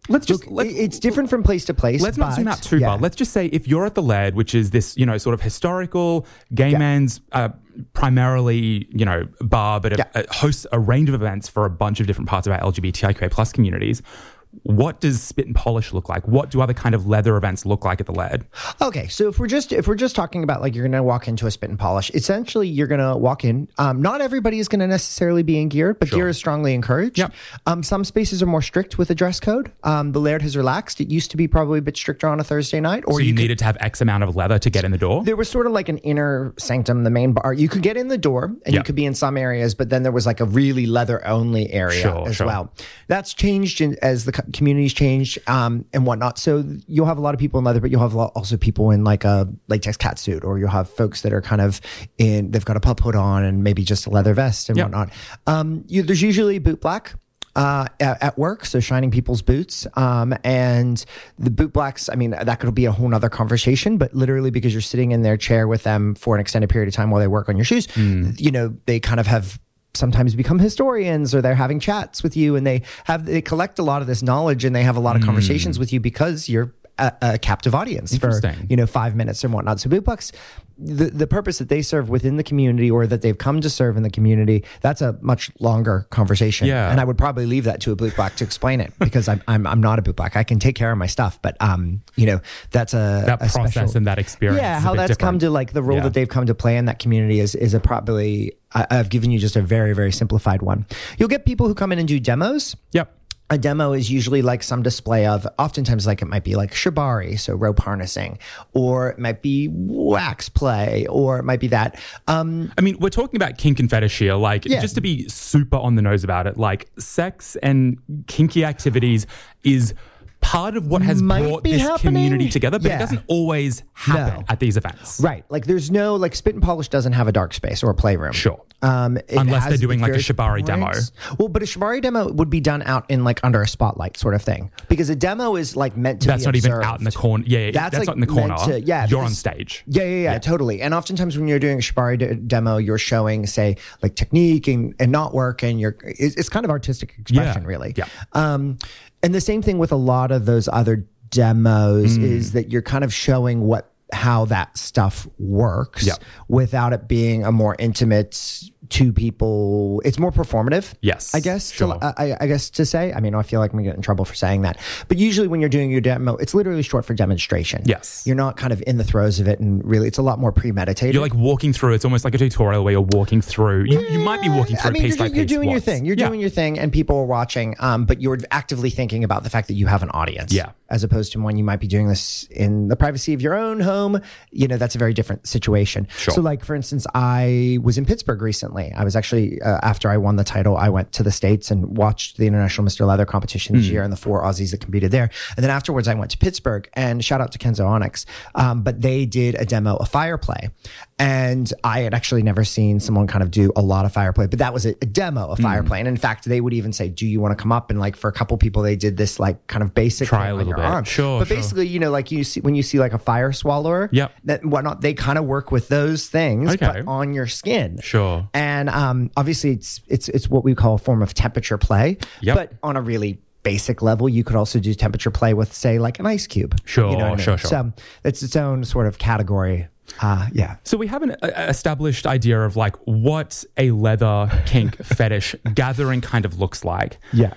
let's just Look, let's, it's different from place to place. Let's not but, zoom out too yeah. far. Let's just say if you're at the Laird, which is this, you know, sort of historical gay Yeah. man's uh, primarily, you know, bar, but it, Yeah. it hosts a range of events for a bunch of different parts of our L G B T I Q A plus communities. What does Spit and Polish look like? What do other kind of leather events look like at the Laird? Okay, so if we're just if we're just talking about like you're going to walk into a Spit and Polish, essentially you're going to walk in. Um, not everybody is going to necessarily be in gear, but Sure. gear is strongly encouraged. Yep. Um, some spaces are more strict with the dress code. Um, the Laird has relaxed. It used to be probably a bit stricter on a Thursday night, or So you, you could- needed to have X amount of leather to get in the door? There was sort of like an inner sanctum, the main bar. You could get in the door and you Yep. could be in some areas, but then there was like a really leather only area Sure, as sure. well. That's changed in, as the co- community's changed um, and whatnot. So you'll have a lot of people in leather, but you'll have a lot, also people in like a latex catsuit, or you'll have folks that are kind of in, they've got a pup hood on and maybe just a leather vest and Yep. whatnot. Um, you, there's usually boot black. Uh, at, at work, so shining people's boots. Um, and the boot blacks, I mean, that could be a whole nother conversation, but literally because you're sitting in their chair with them for an extended period of time while they work on your shoes, you know, they kind of have sometimes become historians, or they're having chats with you, and they have, they collect a lot of this knowledge, and they have a lot of conversations with you because you're a, a captive audience for, Interesting. you know, five minutes and whatnot. So boot blacks, the, the purpose that they serve within the community, or that they've come to serve in the community, that's a much longer conversation. Yeah. And I would probably leave that to a boot black to explain it, because I'm, I'm, I'm not a boot black. I can take care of my stuff, but, um, you know, that's a, that a process special, and that experience. yeah, is a how bit that's come different. to like the role Yeah. that they've come to play in that community is, is a probably, I, I've given you just a very, very simplified one. You'll get people who come in and do demos. Yep. A demo is usually like some display of, oftentimes like it might be like shibari, so rope harnessing, or it might be wax play, or it might be that. Um, I mean, we're talking about kink and fetish here. Like, Yeah. just to be super on the nose about it, like sex and kinky activities is part of what has Might brought be this happening. community together, but Yeah. it doesn't always happen No. at these events. right. Like there's no, like Spit and Polish doesn't have a dark space or a playroom. Sure. Um, it Unless has they're doing like a various shibari demo. points. Well, but a shibari demo would be done out in like under a spotlight sort of thing, because a demo is like meant to That's be not even observed. out in the corner. Yeah, yeah That's, that's, like, not in the corner. meant to- yeah, You're on because- stage. Yeah, yeah, yeah, totally. And oftentimes when you're doing a shibari de- demo, you're showing, say, like technique and, and not work, and you're it's, it's kind of artistic expression, Yeah, really. yeah. Um, and the same thing with a lot of those other demos Mm. is that you're kind of showing what how that stuff works Yeah. without it being a more intimate two people. It's more performative. Yes, I guess. sure. To, I, I guess to say. I mean, I feel like I'm gonna get in trouble for saying that. But usually, when you're doing your demo, it's literally short for demonstration. Yes. You're not kind of in the throes of it, and really, it's a lot more premeditated. You're like walking through. It's almost like a tutorial where you're walking through. You, you might be walking through I mean, piece you're, by you're piece. doing your once. thing. You're Yeah. doing your thing, and people are watching. Um, but you're actively thinking about the fact that you have an audience. Yeah. As opposed to when you might be doing this in the privacy of your own home. You know, that's a very different situation. Sure. So, like for instance, I was in Pittsburgh recently. I was actually uh, after I won the title, I went to the States and watched the International Mister Leather competition this Mm. year, and the four Aussies that competed there. And then afterwards, I went to Pittsburgh, and shout out to Kenzo Onyx. Um, but they did a demo of fire play. And I had actually never seen someone kind of do a lot of fire play, but that was a, a demo of fire Mm. play. And in fact, they would even say, do you want to come up? And like for a couple people, they did this like kind of basic Try thing a on little your bit. arm. Sure, But sure. basically, you know, like you see, when you see like a fire swallower, Yep. that whatnot, they kind of work with those things, Okay. but on your skin. Sure. And um, obviously it's, it's, it's what we call a form of temperature play, Yep. but on a really basic level, you could also do temperature play with say like an ice cube. Sure, You know what I mean? sure, sure. So it's its own sort of category. Uh, yeah. So we have an uh, established idea of like what a leather kink fetish gathering kind of looks like. Yeah.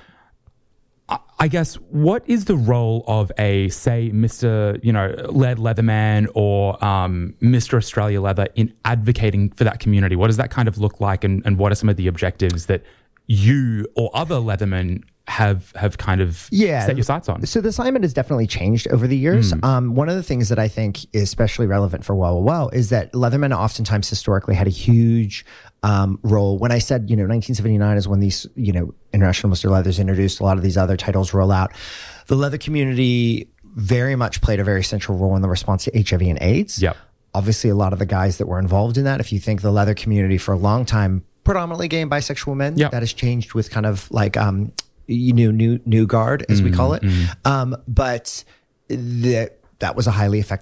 I guess what is the role of a say Mister you know Lead Leatherman or um, Mister Australia Leather in advocating for that community? What does that kind of look like, and, and what are some of the objectives that you or other Leathermen have have kind of yeah, set your sights on? So the assignment has definitely changed over the years. Mm. Um, one of the things that I think is especially relevant for Well Well Well is that Leathermen oftentimes historically had a huge um, role. When I said, you know, nineteen seventy-nine is when these, you know, International Mister Leathers introduced, a lot of these other titles roll out. The leather community very much played a very central role in the response to H I V and AIDS. Yep. Obviously, a lot of the guys that were involved in that, if you think the leather community for a long time, predominantly gay and bisexual men, Yep. that has changed with kind of like, um, you know, new new guard as we call it. Mm-hmm. Um, but that that was a highly affected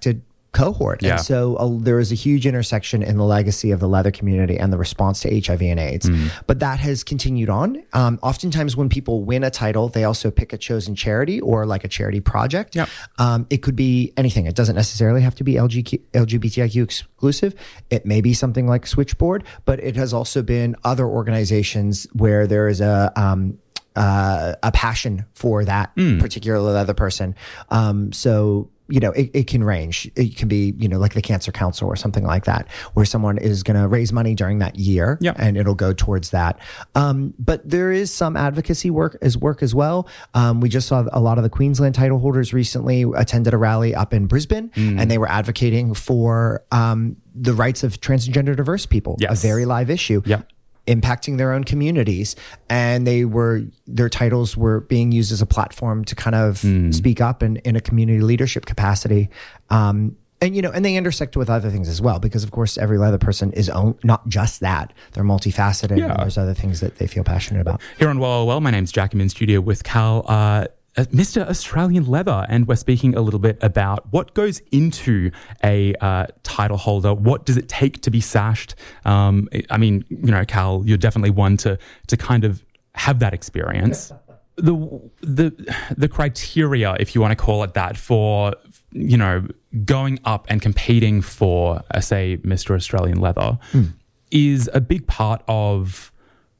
cohort. Yeah. And so uh, there is a huge intersection in the legacy of the leather community and the response to H I V and AIDS. Mm. But that has continued on. Um, oftentimes when people win a title, they also pick a chosen charity or like a charity project. Yep. Um, it could be anything. It doesn't necessarily have to be L G B T I Q exclusive. It may be something like Switchboard, but it has also been other organizations where there is a um, uh, a passion for that Mm. particular leather person. Um, so you know, it, it can range. It can be, you know, like the Cancer Council or something like that, where someone is going to raise money during that year, Yep. and it'll go towards that. Um, but there is some advocacy work as work as well. Um, we just saw a lot of the Queensland title holders recently attended a rally up in Brisbane, Mm. and they were advocating for um, the rights of transgender diverse people, Yes. a very live issue. Yep. Impacting their own communities, and they were their titles were being used as a platform to kind of Mm. speak up in, in a community leadership capacity. Um, and you know, and they intersect with other things as well, because of course every leather person is own, not just that; they're multifaceted. Yeah. And there's other things that they feel passionate about. Here on Well, Well, Well, my name's Jack. I'm in studio with Cal, uh, uh, Mister Australian Leather, and we're speaking a little bit about what goes into a uh, title holder. What does it take to be sashed? Um, I mean, you know, Cal, you're definitely one to to kind of have that experience. The the the criteria, if you want to call it that, for you know going up and competing for, uh, say, Mister Australian Leather, Mm. is a big part of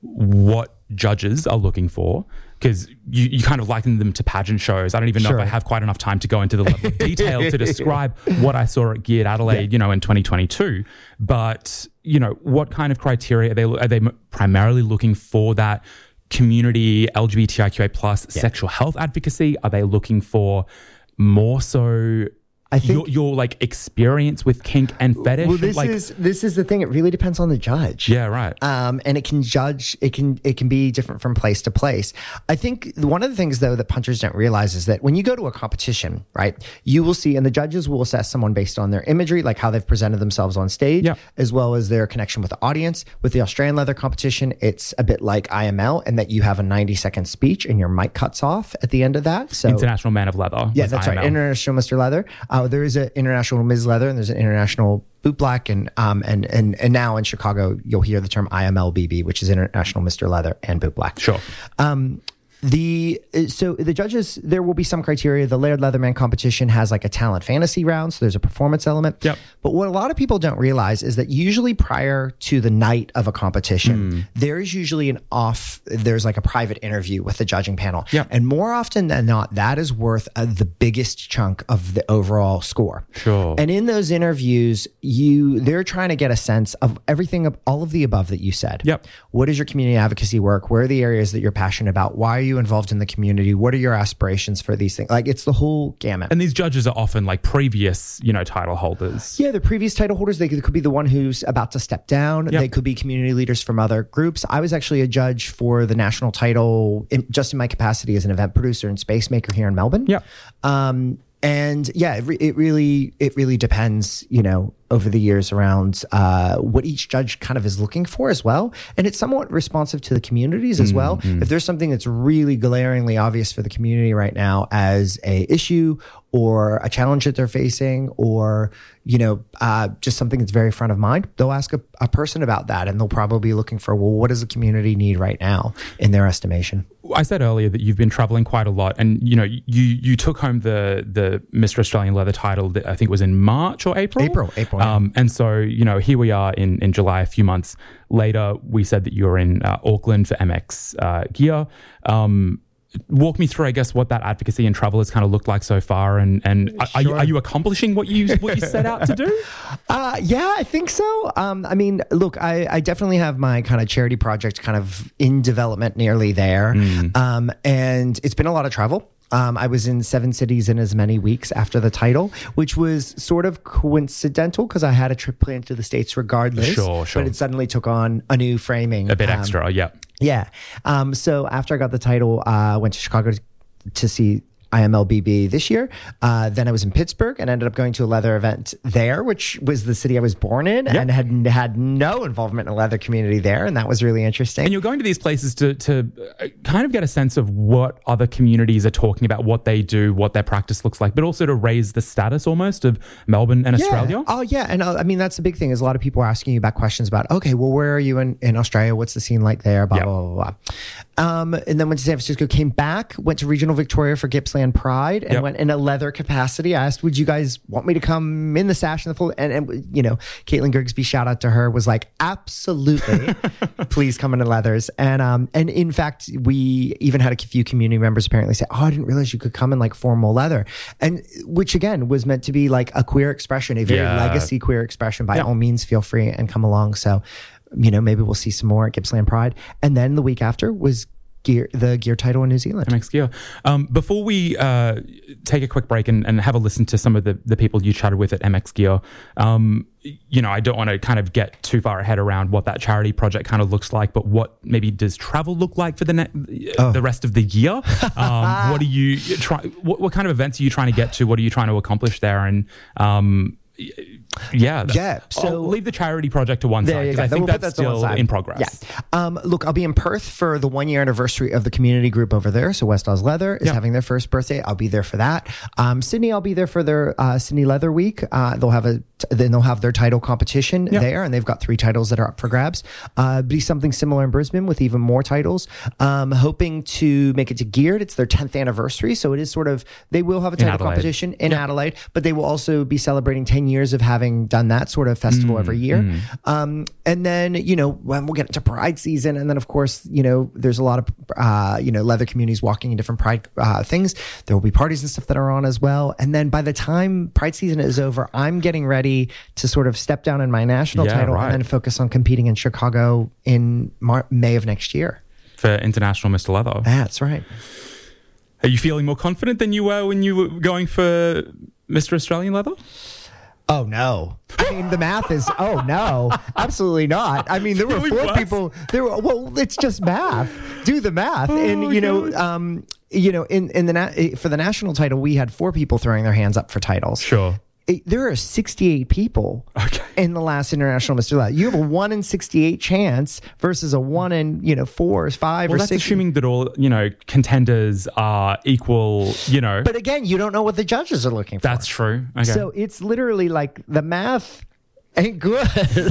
what judges are looking for, because you, you kind of liken them to pageant shows. I don't even know Sure. if I have quite enough time to go into the level of detail to describe what I saw at Geared Adelaide, Yeah. you know, in twenty twenty-two. But, you know, what kind of criteria are they, are they primarily looking for? That community, L G B T I Q A plus, Yeah. sexual health advocacy? Are they looking for more so I think your, your like experience with kink and fetish? Well, this like, is this is the thing. It really depends on the judge. yeah, right. Um, and it can judge. It can it can be different from place to place. I think one of the things though that punchers don't realize is that when you go to a competition, right, you will see, and the judges will assess someone based on their imagery, like how they've presented themselves on stage, Yeah. as well as their connection with the audience. With the Australian Leather competition, it's a bit like I M L, in that you have a ninety second speech and your mic cuts off at the end of that. So International Man of Leather. yeah, was that's I M L. right. International Mister Leather. Uh, there is an International Miz Leather, and there's an International Boot Black, and um and and and now in Chicago you'll hear the term I M L B B, which is International Mister Leather and Boot Black. Sure. Um, the so the judges, there will be some criteria. The Laird Leatherman competition has like a talent fantasy round, so there's a performance element. Yep. But what a lot of people don't realize is that usually prior to the night of a competition, Mm. there is usually an off. There's like a private interview with the judging panel. Yep. And more often than not, that is worth uh, the biggest chunk of the overall score. Sure. And in those interviews, you they're trying to get a sense of everything, of all of the above that you said. Yep. What is your community advocacy work? Where are the areas that you're passionate about? Why are you involved in the community? What are your aspirations for these things? Like, it's the whole gamut. And these judges are often like previous, you know, title holders. Yeah, the previous title holders, they could, could be the one who's about to step down. Yep. They could be community leaders from other groups. I was actually a judge for the national title in, just in my capacity as an event producer and space maker here in Melbourne. Yep. Um, and yeah, it, re- it really, it really depends, you know, over the years around uh, what each judge kind of is looking for as well. And it's somewhat responsive to the communities as well. Mm-hmm. If there's something that's really glaringly obvious for the community right now as a issue or a challenge that they're facing, or, you know, uh, just something that's very front of mind, they'll ask a, a person about that, and they'll probably be looking for, well, what does the community need right now in their estimation? I said earlier that you've been traveling quite a lot, and you know you you took home the the Mister Australian Leather title that I think was in March or April. April, April. Yeah. Um, and so you know here we are in in July. A few months later, we said that you were in uh, Auckland for M X uh, Gear. Um, Walk me through, I guess, what that advocacy and travel has kind of looked like so far, and and are, are, you, are you accomplishing what you what you set out to do? Uh, yeah, I think so. Um, I mean, look, I, I definitely have my kind of charity project kind of in development, nearly there, Mm. um, and it's been a lot of travel. Um, I was in seven cities in as many weeks after the title, which was sort of coincidental because I had a trip planned to the States regardless. Sure, sure. But it suddenly took on a new framing. A bit Um, extra, yeah. Yeah. Um, so after I got the title, uh, I went to Chicago to, to see I M L B B this year. Uh, then I was in Pittsburgh and ended up going to a leather event there, which was the city I was born in, yep. and had had no involvement in a leather community there, and that was really interesting. And you're going to these places to to kind of get a sense of what other communities are talking about, what they do, what their practice looks like, but also to raise the status almost of Melbourne and yeah. Australia. Oh yeah, and uh, I mean that's the big thing is a lot of people are asking you about questions about, okay, well, where are you in, in Australia? What's the scene like there? Blah yep. blah blah blah. Um, and then went to San Francisco, came back, went to Regional Victoria for Gippsland Pride, and yep. went in a leather capacity. I asked, would you guys want me to come in the sash and the full? And, and you know, Caitlin Grigsby, shout out to her, was like, absolutely, please come into leathers. And um, and in fact, we even had a few community members apparently say, oh, I didn't realize you could come in like formal leather, and which again was meant to be like a queer expression, a very yeah. legacy queer expression. By yeah. all means, feel free and come along. So, you know, maybe we'll see some more at Gippsland Pride. And then the week after was Gear, the gear title in New Zealand. M X Gear. Um, before we uh, take a quick break and, and have a listen to some of the, the people you chatted with at M X Gear, um, you know, I don't want to kind of get too far ahead around what that charity project kind of looks like, but what maybe does travel look like for the ne- oh. the rest of the year? Um, what do you try? What, what kind of events are you trying to get to? What are you trying to accomplish there? And um, yeah, yeah. So I'll leave the charity project to one side because I think we'll that's that still in progress. Yeah. Um, look, I'll be in Perth for the one year anniversary of the community group over there. So West Oz Leather is yeah. having their first birthday. I'll be there for that. Um, Sydney, I'll be there for their uh, Sydney Leather Week. Uh, they'll have a then they'll have their title competition yeah. there, and they've got three titles that are up for grabs. Uh, be something similar in Brisbane with even more titles. Um, hoping to make it to Geared. It's their tenth anniversary, so it is sort of they will have a title competition in yeah. Adelaide, but they will also be celebrating ten years of having done that sort of festival mm, every year. Mm. Um, and then, you know, when we'll get into Pride season, and then of course, you know, there's a lot of, uh, you know, leather communities walking in different Pride uh, things. There will be parties and stuff that are on as well. And then by the time Pride season is over, I'm getting ready to sort of step down in my national yeah, title right. and then focus on competing in Chicago in Mar- May of next year. For International Mister Leather. That's right. Are you feeling more confident than you were when you were going for Mister Australian Leather? Oh, no. I mean, the math is, oh, no, absolutely not. I mean, there were really four was? people. There were, well, it's just math. Do the math. Oh, and, you know, um, you know, in, in the na- for the national title, we had four people throwing their hands up for titles. Sure. There are sixty-eight people okay. in the last International Mister Leather. You have a one in sixty-eight chance versus a one in, you know, four or five well, or that's six. Assuming that all, you know, contenders are equal, you know. But again, you don't know what the judges are looking for. That's true. Okay. So it's literally like the math ain't good.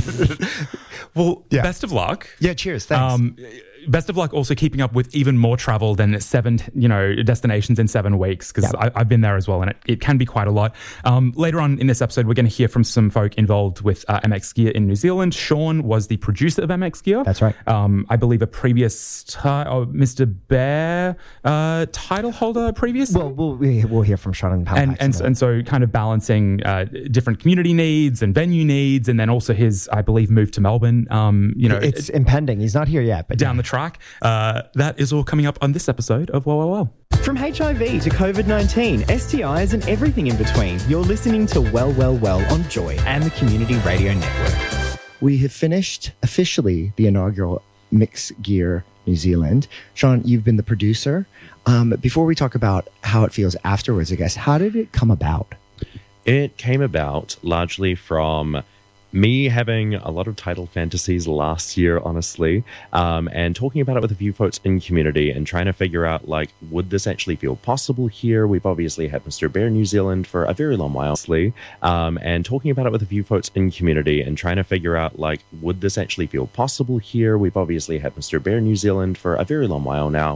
Well, yeah. best of luck. Yeah, cheers. Thanks. Um, best of luck also keeping up with even more travel than seven, you know, destinations in seven weeks because yeah. I've been there as well, and it, it can be quite a lot. Um, later on in this episode, we're going to hear from some folk involved with uh, M X Gear in New Zealand. Sean was the producer of M X Gear. That's right. Um, I believe a previous ti- oh, Mister Bear uh, title holder previously. Well, we'll we'll hear from Sean and and and, and so kind of balancing uh, different community needs and venue needs, and then also his, I believe, move to Melbourne. Um, you know, it's it, impending. He's not here yet, but down the track. Uh, that is all coming up on this episode of Well, Well, Well. From H I V to COVID nineteen, S T Is and everything in between, you're listening to Well, Well, Well on Joy and the Community Radio Network. We have finished officially the inaugural Mix Gear New Zealand. Sean, you've been the producer. Um, before we talk about how it feels afterwards, I guess, how did it come about? It came about largely from me having a lot of title fantasies last year, honestly, um, and talking about it with a few folks in community and trying to figure out, like, would this actually feel possible here? We've obviously had Mister Bear New Zealand for a very long while, honestly, um, and talking about it with a few folks in community and trying to figure out, like, would this actually feel possible here? We've obviously had Mister Bear New Zealand for a very long while now.